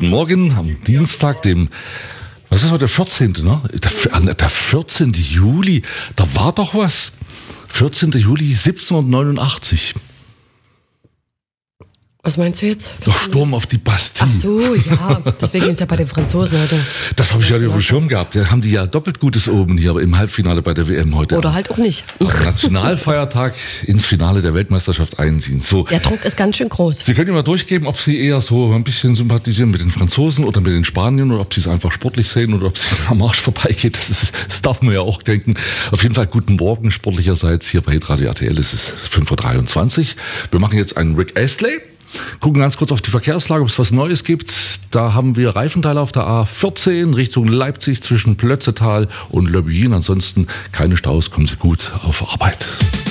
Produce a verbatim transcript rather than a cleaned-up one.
Guten Morgen am Dienstag, dem, was ist heute, der vierzehnte Ne? Der, der vierzehnte Juli, da war doch was. vierzehnte Juli siebzehnhundertneunundachtzig. Was meinst du jetzt? Der Sturm auf die Bastille. Ach so, ja. Deswegen ist ja bei den Franzosen heute. Das habe ich ja nicht auf dem Schirm gehabt. Da haben die ja doppelt Gutes oben hier im Halbfinale bei der W M heute. Oder halt auch nicht. Am Nationalfeiertag ins Finale der Weltmeisterschaft einziehen. So. Der Druck ist ganz schön groß. Sie können ja mal durchgeben, ob Sie eher so ein bisschen sympathisieren mit den Franzosen oder mit den Spaniern oder ob Sie es einfach sportlich sehen oder ob es am Arsch vorbeigeht. Das, ist, das darf man ja auch denken. Auf jeden Fall guten Morgen sportlicherseits hier bei Hitradio R T L. Es ist fünf Uhr dreiundzwanzig. Wir machen jetzt einen Rick Astley. Gucken ganz kurz auf die Verkehrslage, ob es was Neues gibt. Da haben wir Reifenteile auf der A vierzehn Richtung Leipzig zwischen Plötzetal und Löbbin. Ansonsten keine Staus, kommen Sie gut auf Arbeit.